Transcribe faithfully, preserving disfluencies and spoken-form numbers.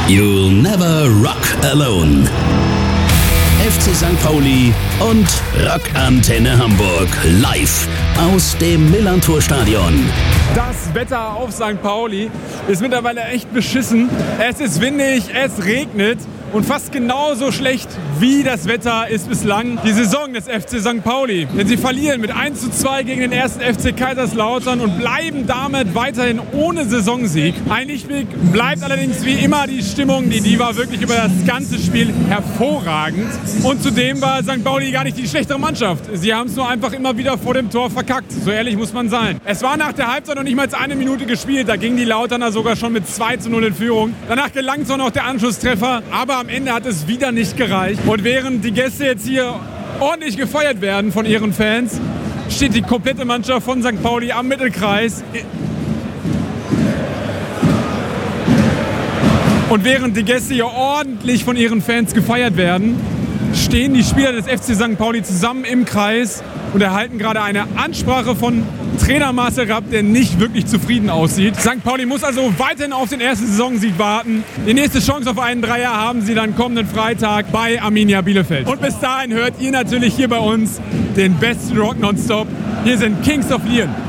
You'll never rock alone. F C Sankt Pauli und Rockantenne Hamburg live aus dem Millantor-Stadion. Das Wetter auf Sankt Pauli ist mittlerweile echt beschissen. Es ist windig, es regnet und fast genauso schlecht wie das Wetter ist bislang die Saison des F C Sankt Pauli. Denn sie verlieren mit eins zu zwei gegen den ersten F C Kaiserslautern und bleiben damit weiterhin ohne Saisonsieg. Ein Lichtblick bleibt allerdings wie immer die Stimmung, die, die war wirklich über das ganze Spiel hervorragend. Und zudem war Sankt Pauli gar nicht die schlechtere Mannschaft. Sie haben es nur einfach immer wieder vor dem Tor verkackt. So ehrlich muss man sein. Es war nach der Halbzeit noch nicht mal eine Minute gespielt. Da gingen die Lauterner sogar schon mit zwei zu null in Führung. Danach gelang zwar noch der Anschlusstreffer, aber am Ende hat es wieder nicht gereicht. Und während die Gäste jetzt hier ordentlich gefeiert werden von ihren Fans, steht die komplette Mannschaft von Sankt Pauli am Mittelkreis. Und während die Gäste hier ordentlich von ihren Fans gefeiert werden, stehen die Spieler des F C Sankt Pauli zusammen im Kreis und erhalten gerade eine Ansprache von Trainer Marcel Rapp, der nicht wirklich zufrieden aussieht. Sankt Pauli muss also weiterhin auf den ersten Saisonsieg warten. Die nächste Chance auf einen Dreier haben sie dann kommenden Freitag bei Arminia Bielefeld. Und bis dahin hört ihr natürlich hier bei uns den besten Rock nonstop. Hier sind Kings of Leon.